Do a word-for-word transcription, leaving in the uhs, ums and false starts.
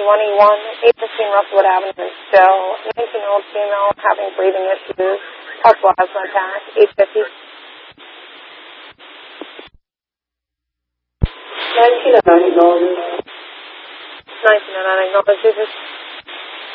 one E one, eight fifteen Russellwood Avenue in Stowe, nineteen-year-old female having breathing issues, possible asthma attack, eight fifty. nineteen oh nine acknowledges. nineteen oh nine acknowledges.